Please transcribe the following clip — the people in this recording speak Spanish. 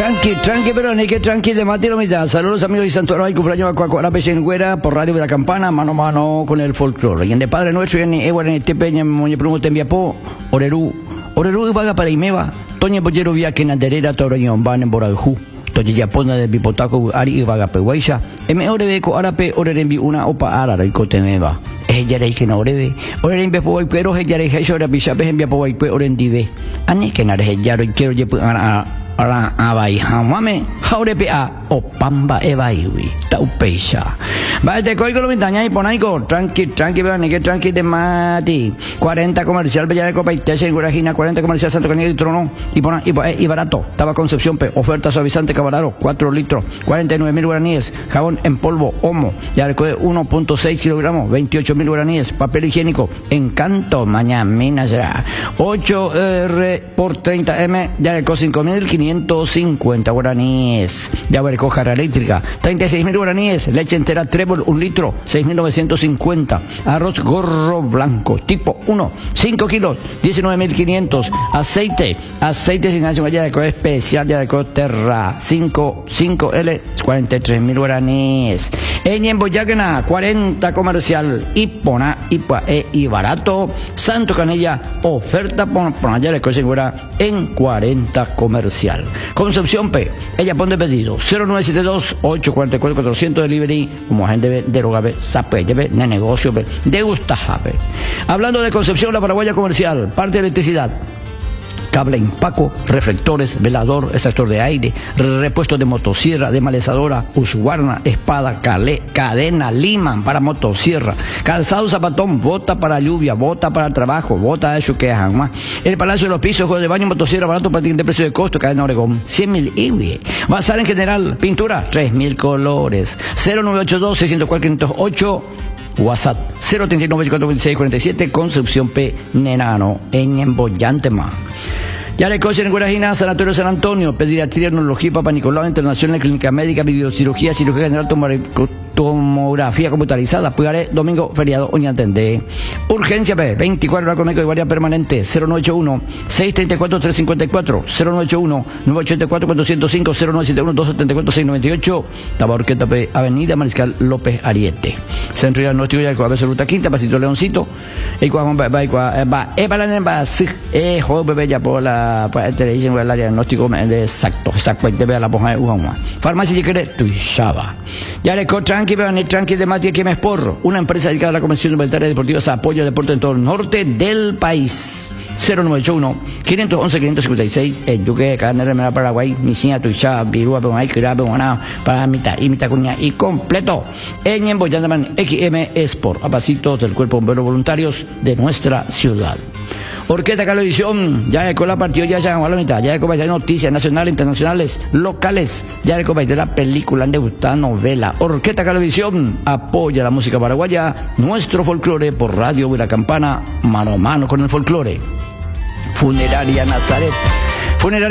Tranqui, pero ni que tranqui de Mati lo mitad. Saludos amigos y Santo Ay, cumpleaños a Cuacuarape en Güera por Radio de la Campana, mano a mano con el folclore. Y en de Padre Nuestro, y en Eguar en este peña, Moñe Prumo Tembiapó, Orerú vaga para Imeva, Toña Pollero vía que Naderera, Toroñón, Van en Borajú. Toye Yapona de Bipotaco, Ari y Vagape Guaisha, Orebeco, Arape, Orerembi, una opa Arara y Cotemeva. Ella que no orebe, Orerembi Poguayquero, ella de Heshora Bichape, Envia Poguayque, Orendive. Ani que Narejaro y quiero llevar a Abai, Hamame, Jaurepe a Opamba Ebaiwi, Taupeisha. Va de Coico lo Ventaña y Ponaico, tranqui, vean, que tranqui de Mati. 40 comercial Bella de Copa y Teche en Gurajina, 40 comercial Santo Cañada y Trono, y barato. Estaba Concepción, oferta suavizante Cabalaro, 4 litros, 49.000 guaraníes, jabón en polvo, Homo, ya de 1.6 kilogramos, 28.000 guaraníes, papel higiénico, Encanto, mañana será 8R por 30M, ya de 5.550 guaraníes, ya de jarra eléctrica, 36.000 guaraníes, leche entera Trébol, 1 litro, 6.950, arroz gorro blanco, tipo 1, 5 kilos, 19.500, aceite sin azúcar, ya de especial, ya de Terra, 5L, 43.000 guaraníes, en Boyagana, 40 comercial, Ipona, Ipa y barato, Santo Canella, oferta por allá de Cosengura en 40 comercial. Concepción P, ella pone pedido, 0972-844-400 delivery, como agente de Rogabe, Sape, de negocio, de Gustajabe. Hablando de Concepción, la Paraguaya comercial, parte de electricidad, cable Impaco, reflectores, velador, extractor de aire, repuesto de motosierra, de malezadora, Husqvarna, espada, cadena, liman para motosierra, calzado, zapatón, bota para lluvia, bota para trabajo, bota de eso que es más. El Palacio de los Pisos, juego de baño, motosierra, barato para de precio de costo, cadena Oregón, 100.000 IBE. Bazar en general, pintura, 3.000 colores, 0982-604-508, WhatsApp 039-426-47, Concepción P. Nenano, en Emboyantema. Ya le cochen en Guarajina, Sanatorio San Antonio, pediatría, neurología, Papa Nicolau, Internacional, Clínica Médica, videocirugía, cirugía general, tomografía computarizada, Pugaré, domingo, feriado, Oñatendé. Urgencia P, 24 horas con médico de guardia permanente, 0981-634-354, 0981-984-405, 0971-274-698, Tabaurqueta P, Avenida Mariscal López Ariete. Centro Diagnóstico ya con Ruta Quinta, Pasito Leoncito, te dicen el diagnóstico exacto, te vea la poja de Ujama. Farmacia si quiere, Tuishaba. Ya le tranqui de Mati que me por una empresa dedicada a la Convención Universitaria Deportiva, apoyo al deporte en todo el norte del país. 0981-511-556, Yuque, Carne, Paraguay, Misiña, Tuishaba, Virúa, Pemay, Kirabe, Guaná, para mitad y mitad cuña y completo. En Emboyandaman, XM Sport, a pasitos del Cuerpo Bombero Voluntarios de nuestra ciudad. Orquesta Calevisión, ya de con la partido, ya se a la mitad, ya de con noticias nacionales, internacionales, locales, ya de con de la película, de gustar novela. Orquesta Calevisión apoya la música paraguaya, nuestro folclore por Radio de la Campana, mano a mano con el folclore. Funeraria Nazaret.